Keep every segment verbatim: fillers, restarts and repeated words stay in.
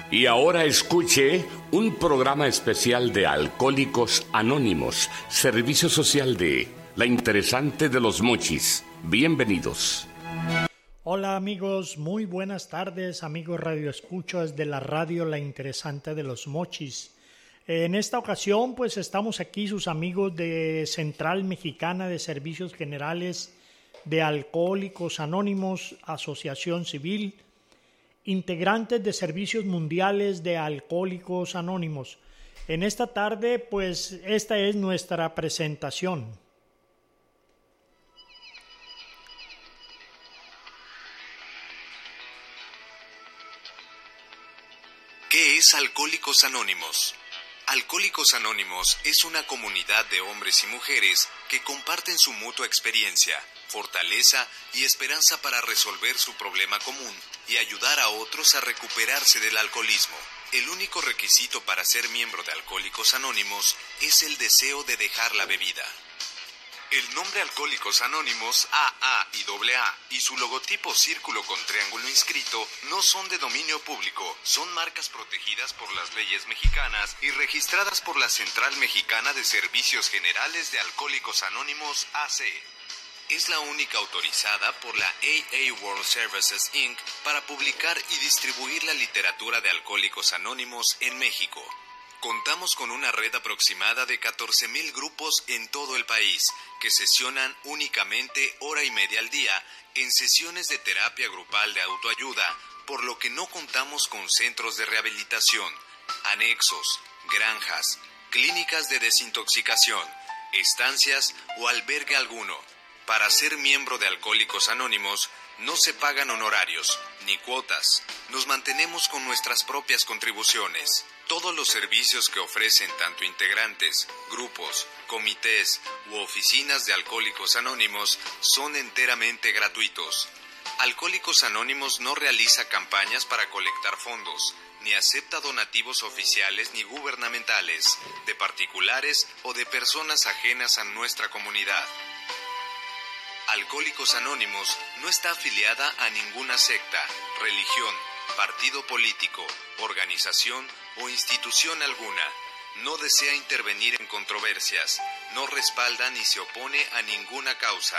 Y ahora escuche un programa especial de Alcohólicos Anónimos, servicio social de La Interesante de los Mochis. Bienvenidos. Hola amigos, muy buenas tardes, amigos radioescuchas de la radio La Interesante de los Mochis. En esta ocasión pues estamos aquí sus amigos de Central Mexicana de Servicios Generales de Alcohólicos Anónimos, Asociación Civil, integrantes de Servicios Mundiales de Alcohólicos Anónimos. En esta tarde pues esta es nuestra presentación. ¿Qué es Alcohólicos Anónimos? Alcohólicos Anónimos es una comunidad de hombres y mujeres que comparten su mutua experiencia, fortaleza y esperanza para resolver su problema común y ayudar a otros a recuperarse del alcoholismo. El único requisito para ser miembro de Alcohólicos Anónimos es el deseo de dejar la bebida. El nombre Alcohólicos Anónimos A A y A A y su logotipo círculo con triángulo inscrito no son de dominio público, son marcas protegidas por las leyes mexicanas y registradas por la Central Mexicana de Servicios Generales de Alcohólicos Anónimos A C. Es la única autorizada por la A A World Services incorporated para publicar y distribuir la literatura de Alcohólicos Anónimos en México. Contamos con una red aproximada de catorce mil grupos en todo el país, que sesionan únicamente hora y media al día en sesiones de terapia grupal de autoayuda, por lo que no contamos con centros de rehabilitación, anexos, granjas, clínicas de desintoxicación, estancias o albergue alguno. Para ser miembro de Alcohólicos Anónimos, no se pagan honorarios ni cuotas. Nos mantenemos con nuestras propias contribuciones. Todos los servicios que ofrecen tanto integrantes, grupos, comités u oficinas de Alcohólicos Anónimos son enteramente gratuitos. Alcohólicos Anónimos no realiza campañas para colectar fondos, ni acepta donativos oficiales ni gubernamentales, de particulares o de personas ajenas a nuestra comunidad. Alcohólicos Anónimos no está afiliada a ninguna secta, religión, partido político, organización o institución alguna. No desea intervenir en controversias, no respalda ni se opone a ninguna causa.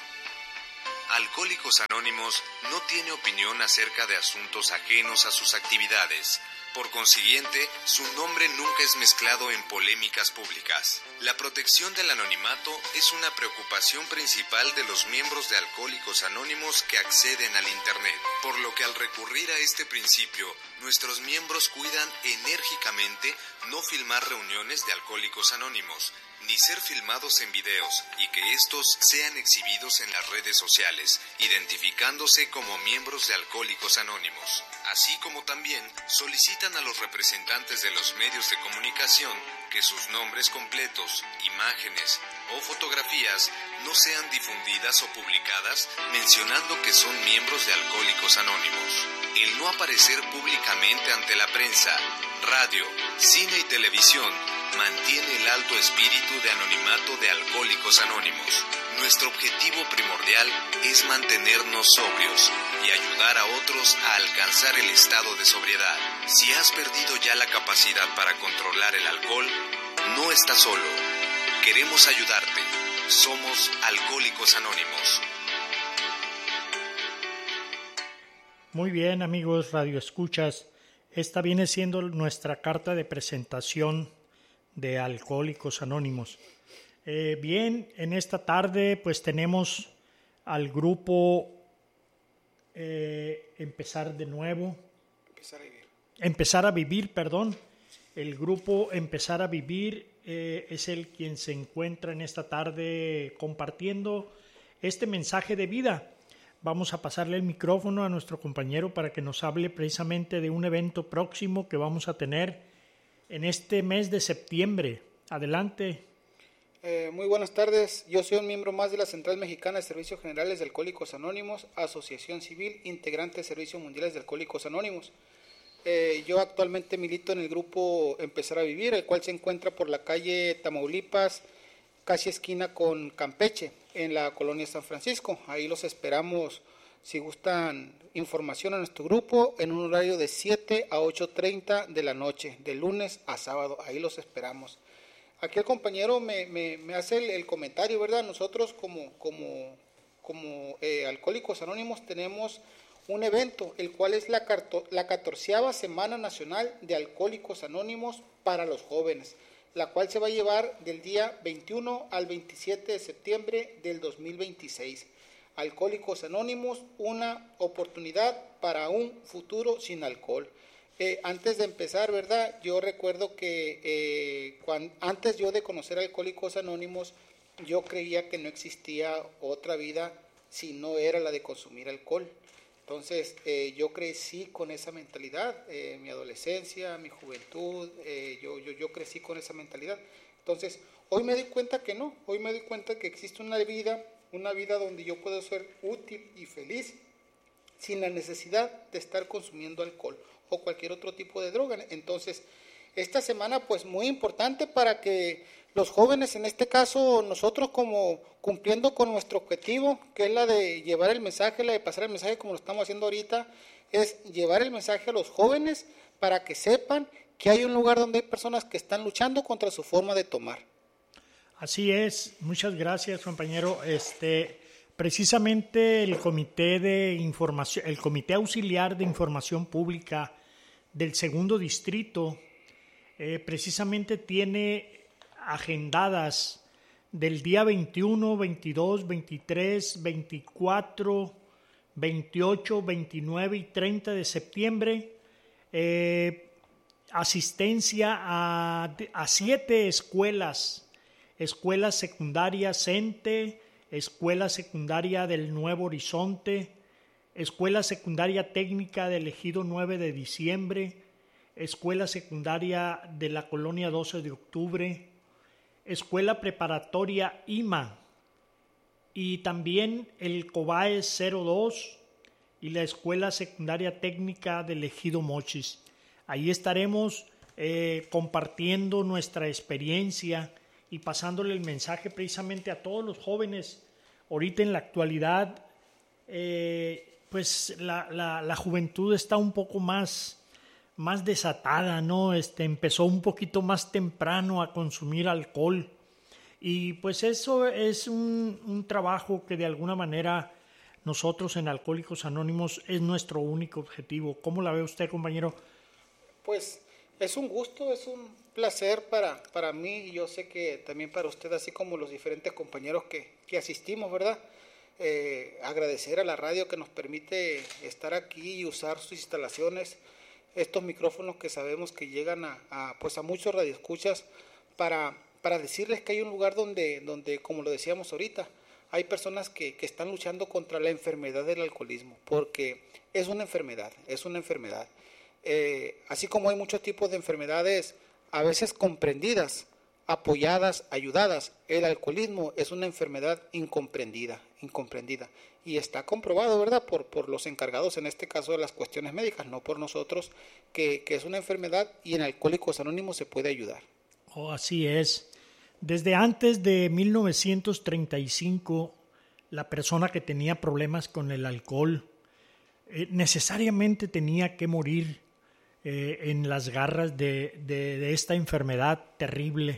Alcohólicos Anónimos no tiene opinión acerca de asuntos ajenos a sus actividades. Por consiguiente, su nombre nunca es mezclado en polémicas públicas. La protección del anonimato es una preocupación principal de los miembros de Alcohólicos Anónimos que acceden al Internet, por lo que al recurrir a este principio, nuestros miembros cuidan enérgicamente no filmar reuniones de Alcohólicos Anónimos, ni ser filmados en videos, y que estos sean exhibidos en las redes sociales, identificándose como miembros de Alcohólicos Anónimos. Así como también solicitan a los representantes de los medios de comunicación que sus nombres completos, imágenes o fotografías no sean difundidas o publicadas mencionando que son miembros de Alcohólicos Anónimos. El no aparecer públicamente ante la prensa, radio, cine y televisión mantiene el alto espíritu de anonimato de Alcohólicos Anónimos. Nuestro objetivo primordial es mantenernos sobrios y ayudar a otros a alcanzar el estado de sobriedad. Si has perdido ya la capacidad para controlar el alcohol, no estás solo. Queremos ayudarte. Somos Alcohólicos Anónimos. Muy bien, amigos radioescuchas, esta viene siendo nuestra carta de presentación de Alcohólicos Anónimos. Eh, bien, en esta tarde pues tenemos al grupo eh, Empezar de Nuevo. Empezar a vivir. Empezar a vivir, perdón. El grupo Empezar a Vivir eh, es el quien se encuentra en esta tarde compartiendo este mensaje de vida. Vamos a pasarle el micrófono a nuestro compañero para que nos hable precisamente de un evento próximo que vamos a tener en este mes de septiembre. Adelante. Eh, muy buenas tardes. Yo soy un miembro más de la Central Mexicana de Servicios Generales de Alcohólicos Anónimos, Asociación Civil, integrante de Servicios Mundiales de Alcohólicos Anónimos. Eh, yo actualmente milito en el grupo Empezar a Vivir, el cual se encuentra por la calle Tamaulipas, casi esquina con Campeche, en la colonia San Francisco. Ahí los esperamos Si gustan información a nuestro grupo, en un horario de siete a ocho treinta de la noche, de lunes a sábado, ahí los esperamos. Aquí el compañero me, me, me hace el, el comentario, ¿verdad? Nosotros como, como, como eh, Alcohólicos Anónimos tenemos un evento, el cual es la, carto, la catorceava Semana Nacional de Alcohólicos Anónimos para los jóvenes, la cual se va a llevar del día veintiuno al veintisiete de septiembre del dos mil veintiséis. Alcohólicos Anónimos, una oportunidad para un futuro sin alcohol. Eh, antes de empezar, ¿verdad? Yo recuerdo que eh, cuando, antes yo de conocer Alcohólicos Anónimos, yo creía que no existía otra vida si no era la de consumir alcohol. Entonces, eh, yo crecí con esa mentalidad, eh, mi adolescencia, mi juventud, eh, yo, yo, yo crecí con esa mentalidad. Entonces, hoy me doy cuenta que no, hoy me doy cuenta que existe una vida, una vida donde yo puedo ser útil y feliz sin la necesidad de estar consumiendo alcohol o cualquier otro tipo de droga. Entonces, esta semana pues muy importante para que los jóvenes, en este caso nosotros como cumpliendo con nuestro objetivo, que es la de llevar el mensaje, la de pasar el mensaje como lo estamos haciendo ahorita, es llevar el mensaje a los jóvenes para que sepan que hay un lugar donde hay personas que están luchando contra su forma de tomar. Así es, muchas gracias, compañero. Este, precisamente el comité de información, el comité auxiliar de información pública del segundo distrito, eh, precisamente tiene agendadas del día veintiuno, veintidós, veintitrés, veinticuatro, veintiocho, veintinueve y treinta de septiembre, eh, asistencia a, a siete escuelas. Escuela Secundaria CENTE, Escuela Secundaria del Nuevo Horizonte, Escuela Secundaria Técnica del Ejido nueve de diciembre, Escuela Secundaria de la Colonia doce de octubre, Escuela Preparatoria I M A y también el COBAE cero dos y la Escuela Secundaria Técnica del Ejido Mochis. Ahí estaremos eh, compartiendo nuestra experiencia y pasándole el mensaje precisamente a todos los jóvenes. Ahorita en la actualidad, eh, pues la, la, la juventud está un poco más, más desatada, ¿no? Este, empezó un poquito más temprano a consumir alcohol. Y pues eso es un, un trabajo que de alguna manera nosotros en Alcohólicos Anónimos es nuestro único objetivo. ¿Cómo la ve usted, compañero? Pues es un gusto, es un placer para, para mí y yo sé que también para usted, así como los diferentes compañeros que, que asistimos, ¿verdad? Eh, agradecer a la radio que nos permite estar aquí y usar sus instalaciones, estos micrófonos que sabemos que llegan a, a, pues a muchos radioescuchas para, para decirles que hay un lugar donde, donde, como lo decíamos ahorita, hay personas que, que están luchando contra la enfermedad del alcoholismo, porque es una enfermedad, es una enfermedad. Eh, así como hay muchos tipos de enfermedades a veces comprendidas, apoyadas, ayudadas, el alcoholismo es una enfermedad incomprendida, incomprendida y está comprobado, ¿verdad?, por, por los encargados en este caso de las cuestiones médicas, no por nosotros, que, que es una enfermedad y en Alcohólicos Anónimos se puede ayudar. Oh, así es. Desde antes de mil novecientos treinta y cinco, la persona que tenía problemas con el alcohol eh, necesariamente tenía que morir Eh, en las garras de, de, de esta enfermedad terrible.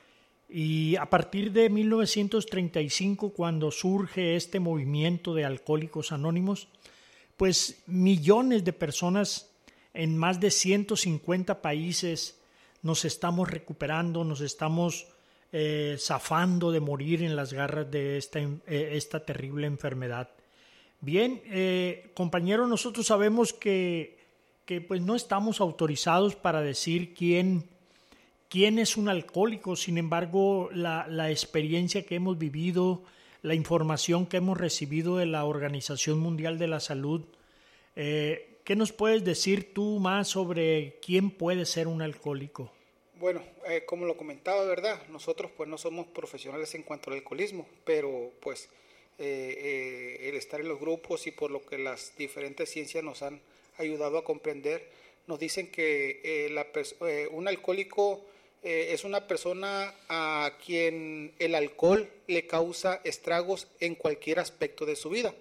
Y a partir de mil novecientos treinta y cinco, cuando surge este movimiento de Alcohólicos Anónimos, pues millones de personas en más de ciento cincuenta países nos estamos recuperando, nos estamos eh, zafando de morir en las garras de esta, eh, esta terrible enfermedad. Bien, eh, compañeros, nosotros sabemos que que pues no estamos autorizados para decir quién, quién es un alcohólico. Sin embargo, la, la experiencia que hemos vivido, la información que hemos recibido de la Organización Mundial de la Salud, eh, ¿qué nos puedes decir tú más sobre quién puede ser un alcohólico? Bueno, eh, como lo comentaba, ¿verdad? Nosotros pues no somos profesionales en cuanto al alcoholismo, pero pues eh, eh, el estar en los grupos y por lo que las diferentes ciencias nos han ayudado a comprender, nos dicen que eh, la eh, un alcohólico eh, es una persona a quien el alcohol le causa estragos en cualquier aspecto de su vida.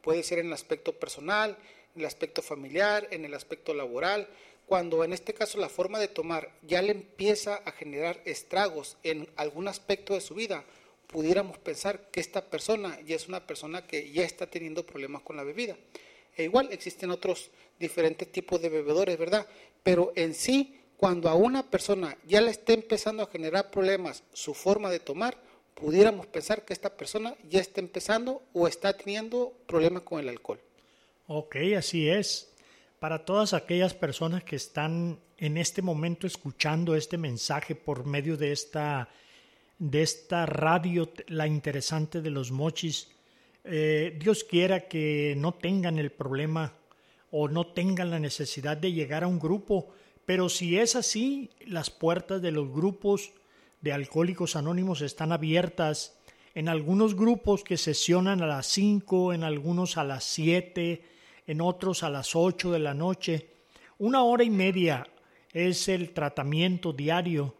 puede ser en el aspecto personal, en el aspecto familiar, en el aspecto laboral. Cuando en este caso la forma de tomar ya le empieza a generar estragos en algún aspecto de su vida, pudiéramos pensar que esta persona ya es una persona que ya está teniendo problemas con la bebida. E igual existen otros diferentes tipos de bebedores, ¿verdad? Pero en sí, cuando a una persona ya le está empezando a generar problemas su forma de tomar, pudiéramos pensar que esta persona ya está empezando o está teniendo problemas con el alcohol. Ok, así es. Para todas aquellas personas que están en este momento escuchando este mensaje por medio de esta, de esta radio, la interesante de los mochis, eh, Dios quiera que no tengan el problema o no tengan la necesidad de llegar a un grupo, pero si es así, las puertas de los grupos de Alcohólicos Anónimos están abiertas. En algunos grupos que sesionan a las cinco, en algunos a las siete, en otros a las ocho de la noche. Una hora y media es el tratamiento diario.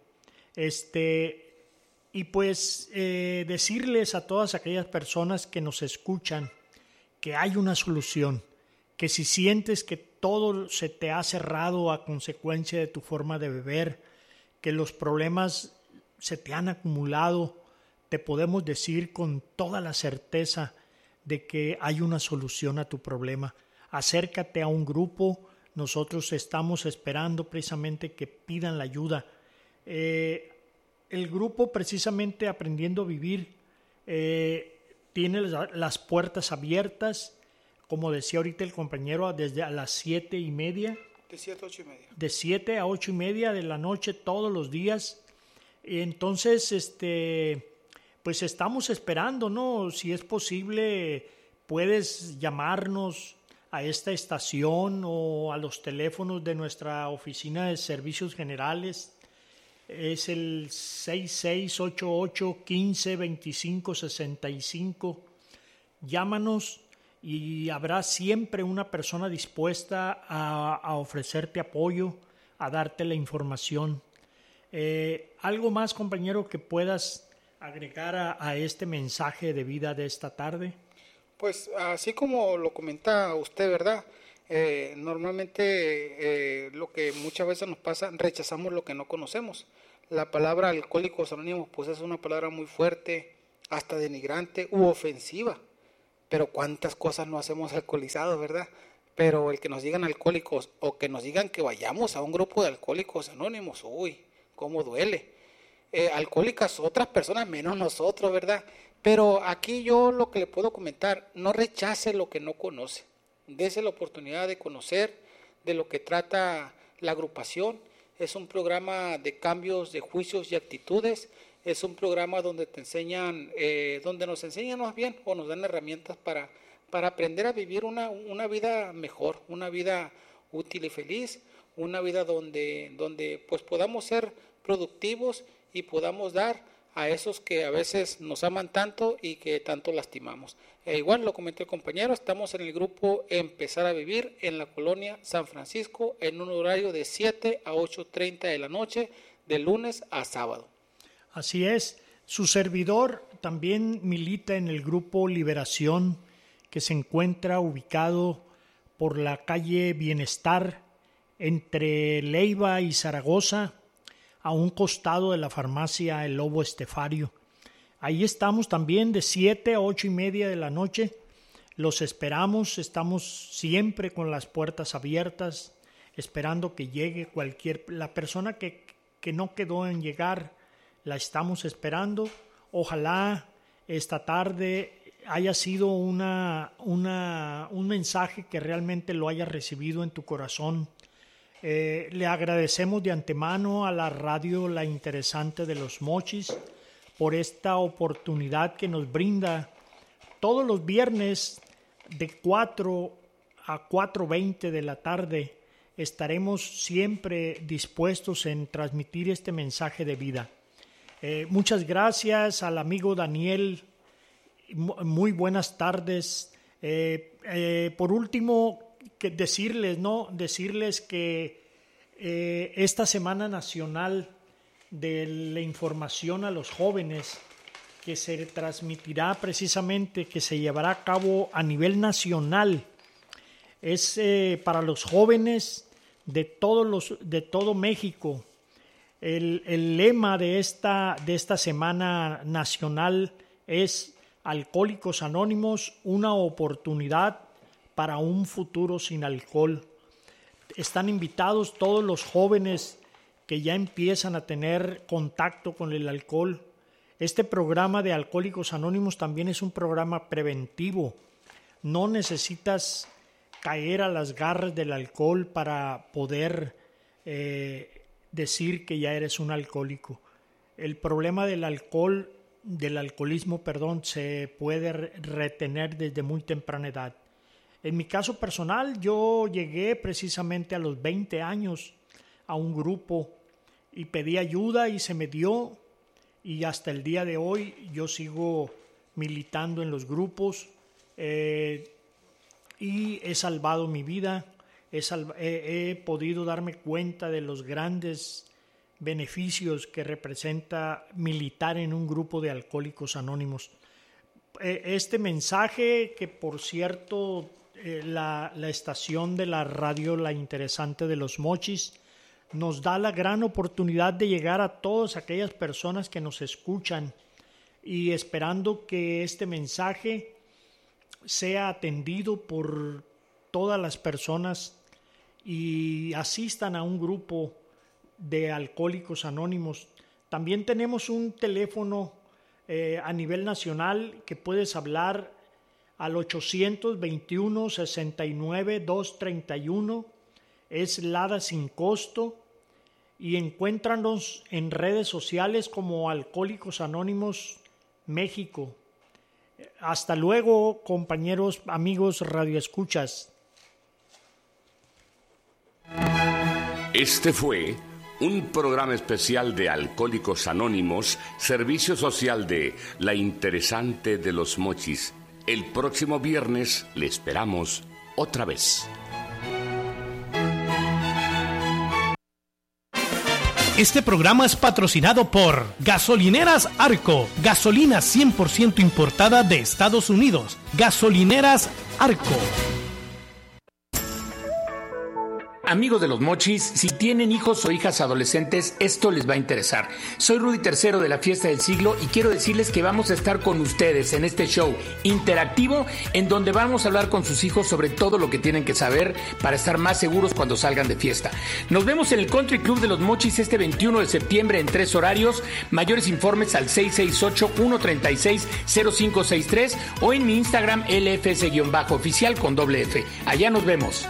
Este, y pues eh, decirles a todas aquellas personas que nos escuchan que hay una solución, que si sientes que todo se te ha cerrado a consecuencia de tu forma de beber, que los problemas se te han acumulado, te podemos decir con toda la certeza de que hay una solución a tu problema. Acércate a un grupo, nosotros estamos esperando precisamente que pidan la ayuda. Eh, el grupo precisamente Aprendiendo a Vivir eh, tiene las puertas abiertas, como decía ahorita el compañero, desde a las siete y media. De siete a ocho y media. De siete a ocho y media de la noche todos los días. Entonces, este, pues estamos esperando, ¿no? Si es posible, puedes llamarnos a esta estación o a los teléfonos de nuestra oficina de servicios generales. Es el seis seis ocho ocho, uno cinco, dos cinco, seis cinco. Llámanos y habrá siempre una persona dispuesta a, a ofrecerte apoyo, a darte la información. Eh, ¿Algo más, compañero, que puedas agregar a, a este mensaje de vida de esta tarde? Pues así como lo comenta usted, ¿verdad? Eh, normalmente eh, lo que muchas veces nos pasa, rechazamos lo que no conocemos. La palabra Alcohólicos Anónimos pues es una palabra muy fuerte, hasta denigrante u ofensiva. Pero cuántas cosas no hacemos alcoholizados, ¿verdad? Pero el que nos digan alcohólicos o que nos digan que vayamos a un grupo de Alcohólicos Anónimos, uy, cómo duele. Eh, alcohólicas otras personas menos nosotros, ¿verdad? Pero aquí yo lo que le puedo comentar, no rechace lo que no conoce. Dese la oportunidad de conocer de lo que trata la agrupación. Es un programa de cambios de juicios y actitudes. Es un programa donde te enseñan, eh, donde nos enseñan más bien o nos dan herramientas para, para aprender a vivir una, una vida mejor, una vida útil y feliz, una vida donde, donde pues podamos ser productivos y podamos dar a esos que a veces nos aman tanto y que tanto lastimamos. E igual lo comentó el compañero, estamos en el grupo Empezar a Vivir en la colonia San Francisco en un horario de siete a ocho treinta de la noche, de lunes a sábado. Así es, su servidor también milita en el grupo Liberación, que se encuentra ubicado por la calle Bienestar entre Leiva y Zaragoza, a un costado de la farmacia El Lobo Estefario. Ahí estamos también de siete a ocho y media de la noche. Los esperamos, estamos siempre con las puertas abiertas, esperando que llegue cualquier, la persona que, que no quedó en llegar, la estamos esperando. Ojalá esta tarde haya sido una, una, un mensaje que realmente lo hayas recibido en tu corazón. Eh, le agradecemos de antemano a la radio La Interesante de los Mochis por esta oportunidad que nos brinda todos los viernes de cuatro a cuatro veinte de la tarde. Estaremos siempre dispuestos en transmitir este mensaje de vida. Eh, muchas gracias al amigo Daniel. Muy buenas tardes. Eh, eh, por último, que decirles, ¿no? Decirles que eh, esta Semana Nacional de la Información a los Jóvenes que se transmitirá precisamente, que se llevará a cabo a nivel nacional. Es eh, para los jóvenes de, todos los, de todo México. El, el lema de esta, de esta semana nacional es Alcohólicos Anónimos, una oportunidad para un futuro sin alcohol. Están invitados todos los jóvenes que ya empiezan a tener contacto con el alcohol. Este programa de Alcohólicos Anónimos también es un programa preventivo. No necesitas caer a las garras del alcohol para poder eh, decir que ya eres un alcohólico. El problema del alcohol, del alcoholismo, perdón, se puede retener desde muy temprana edad. En mi caso personal, yo llegué precisamente a los veinte años a un grupo y pedí ayuda y se me dio, y hasta el día de hoy yo sigo militando en los grupos. Eh, y he salvado mi vida, he, salva, he, he podido darme cuenta de los grandes beneficios que representa militar en un grupo de Alcohólicos Anónimos. Eh, este mensaje, que por cierto eh, la, la estación de la radio La Interesante de los Mochis nos da la gran oportunidad de llegar a todas aquellas personas que nos escuchan, y esperando que este mensaje sea atendido por todas las personas y asistan a un grupo de Alcohólicos Anónimos. También tenemos un teléfono eh, a nivel nacional que puedes hablar al ochocientos veintiuno, sesenta y nueve, doscientos treinta y uno. Es Lada sin costo, y encuéntranos en redes sociales como Alcohólicos Anónimos México. Hasta luego, compañeros, amigos, radioescuchas. Este fue un programa especial de Alcohólicos Anónimos, servicio social de La Interesante de los Mochis. El próximo viernes le esperamos otra vez. Este programa es patrocinado por Gasolineras Arco, gasolina cien por ciento importada de Estados Unidos. Gasolineras Arco. Amigos de los Mochis, si tienen hijos o hijas adolescentes, esto les va a interesar. Soy Rudy Tercero de la Fiesta del Siglo y quiero decirles que vamos a estar con ustedes en este show interactivo en donde vamos a hablar con sus hijos sobre todo lo que tienen que saber para estar más seguros cuando salgan de fiesta. Nos vemos en el Country Club de los Mochis este veintiuno de septiembre en tres horarios. Mayores informes al seis seis ocho, uno tres seis, cero cinco seis tres o en mi Instagram L F S-oficial con doble F. Allá nos vemos.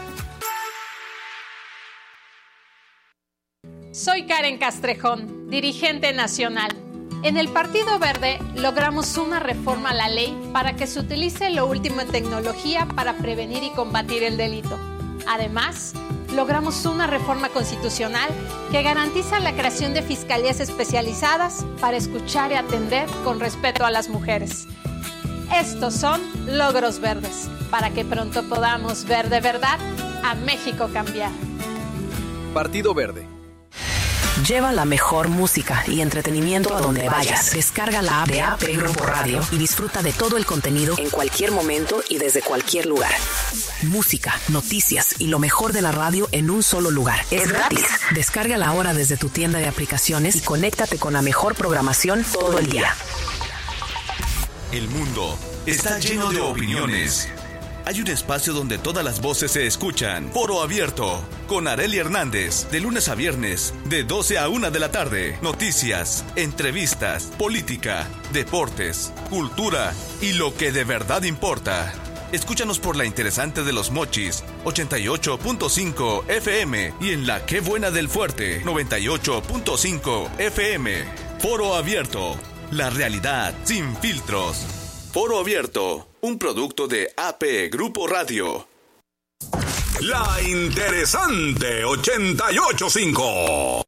Soy Karen Castrejón, dirigente nacional. En el Partido Verde logramos una reforma a la ley para que se utilice lo último en tecnología para prevenir y combatir el delito. Además, logramos una reforma constitucional que garantiza la creación de fiscalías especializadas para escuchar y atender con respeto a las mujeres. Estos son logros verdes, para que pronto podamos ver de verdad a México cambiar. Partido Verde. Lleva la mejor música y entretenimiento a donde vayas. Descarga la app de A P Grupo Radio y disfruta de todo el contenido en cualquier momento y desde cualquier lugar. Música, noticias y lo mejor de la radio en un solo lugar. Es gratis. Descárgala ahora desde tu tienda de aplicaciones y conéctate con la mejor programación todo el día. El mundo está lleno de opiniones. Hay un espacio donde todas las voces se escuchan. Foro Abierto, con Arely Hernández, de lunes a viernes, de doce a una de la tarde. Noticias, entrevistas, política, deportes, cultura y lo que de verdad importa. Escúchanos por La Interesante de los Mochis, ochenta y ocho punto cinco F M, y en La Qué Buena del Fuerte, noventa y ocho punto cinco F M. Foro Abierto, la realidad sin filtros. Foro Abierto, un producto de A P Grupo Radio. La Interesante ochenta y ocho punto cinco.